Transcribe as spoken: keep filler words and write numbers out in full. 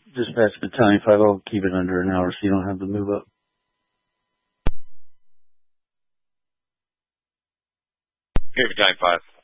Dispatch Battalion five, I'll keep it under an hour so you don't have to move up. Here, Battalion five.